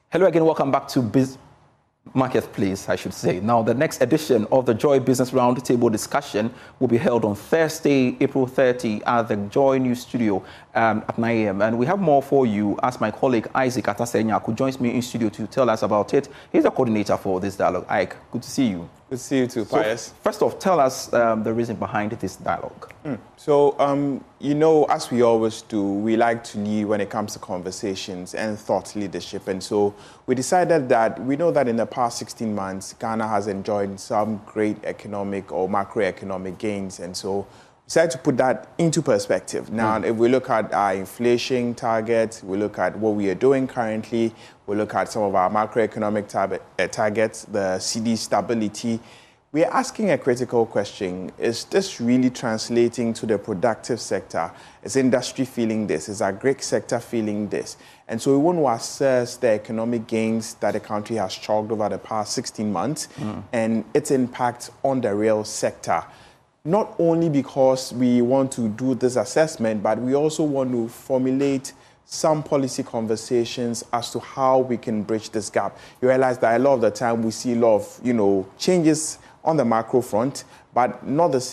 Hello again, welcome back to Marketplace, I should say. Now, the next edition of the Joy Business Roundtable discussion will be held on Thursday, April 30 at the Joy News Studio at 9 a.m. And we have more for you as my colleague Isaac Atasenya, who joins me in studio to tell us about it. He's the coordinator for this dialogue. Ike, good to see you. Good to see you too, Pius. So, first off, tell us the reason behind this dialogue. You know, as we always do, we like to lead when it comes to conversations and thought leadership. And so we decided that we know that in the past 16 months, Ghana has enjoyed some great economic or macroeconomic gains. And so we decided to put that into perspective. Now, if we look at our inflation target, we look at what we are doing currently, we look at some of our macroeconomic targets, the CD stability, we are asking a critical question. Is this really translating to the productive sector? Is industry feeling this? Is our Greek sector feeling this? And so we want to assess the economic gains that the country has chalked over the past 16 months and its impact on the real sector. Not only because we want to do this assessment, but we also want to formulate some policy conversations as to how we can bridge this gap. You realize that a lot of the time we see a lot of, changes on the macro front, but not the